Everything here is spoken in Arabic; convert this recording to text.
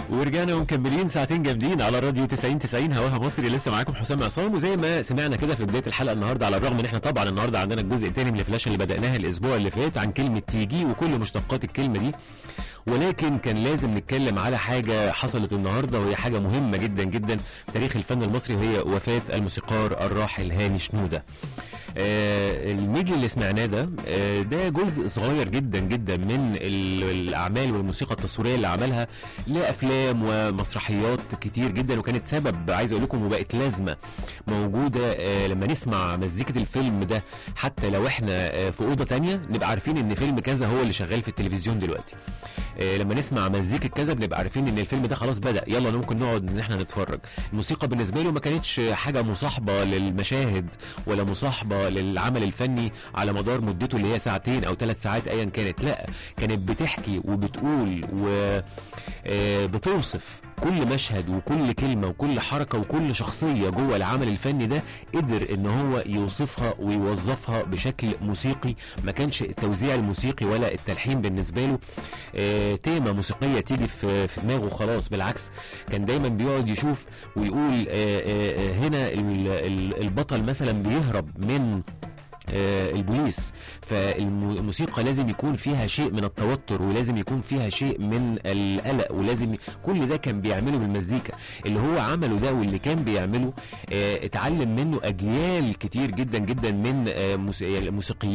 ورجعنا ومكملين ساعتين جامدين على راديو 90 هواها مصري. لسه معاكم حسام عصام، وزي ما سمعنا كده في بدايه الحلقه النهارده، على الرغم ان احنا طبعا النهارده عندنا الجزء الثاني من الفلاشه اللي بدأناها الاسبوع اللي فات عن كلمه تيجي وكل مشتقات الكلمه دي، ولكن كان لازم نتكلم على حاجه حصلت النهارده، وهي حاجه مهمه جدا جدا في تاريخ الفن المصري، وهي وفاه الموسيقار الراحل هاني شنوده. الميدل اللي سمعناه ده جزء صغير جدا جدا من الاعمال والموسيقى التصويريه اللي عملها لافلام ومسرحيات كتير جدا، وكانت سبب عايز اقول لكم وبقت لازمه موجوده. لما نسمع مزيكه الفيلم ده، حتى لو احنا في اوضه تانية نبقى عارفين ان فيلم كذا هو اللي شغال في التلفزيون دلوقتي. لما نسمع مزيكة كذا بنبقى عارفين ان الفيلم ده خلاص بدأ، يلا ممكن نقعد ان احنا نتفرج. الموسيقى بالنسبة له ما كانتش حاجة مصاحبة للمشاهد ولا مصاحبة للعمل الفني على مدار مدته اللي هي ساعتين او 3 ساعات ايا كانت، لا، كانت بتحكي وبتقول وبتوصف كل مشهد وكل كلمة وكل حركة وكل شخصية جوه العمل الفني ده، قدر ان هو يوصفها ويوظفها بشكل موسيقي. ما كانش التوزيع الموسيقي ولا التلحين بالنسبة له تيمة موسيقية تيجي في دماغه خلاص، بالعكس كان دايما بيقعد يشوف ويقول هنا البطل مثلا بيهرب من البوليس، فالموسيقى لازم يكون فيها شيء من التوتر، ولازم يكون فيها شيء من القلق، ولازم كل ده كان بيعمله بالمزيكا. اللي هو عمله ده واللي كان بيعمله اتعلم منه اجيال كتير جدا جدا من موسيقيين